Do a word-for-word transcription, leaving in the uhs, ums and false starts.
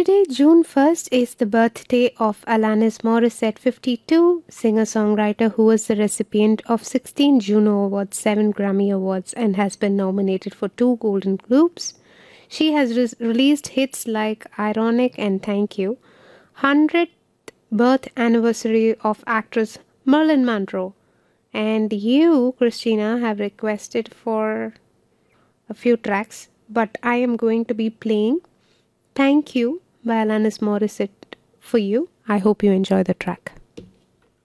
Today, June first, is the birthday of Alanis Morissette, fifty-two, singer-songwriter who was the recipient of sixteen Juno Awards, seven Grammy Awards, and has been nominated for two Golden Globes. She has re- released hits like Ironic and Thank You. one hundredth birth anniversary of actress Marilyn Monroe. And you, Christina, have requested for a few tracks, but I am going to be playing Thank You by Alanis Morissette for you. I hope you enjoy the track.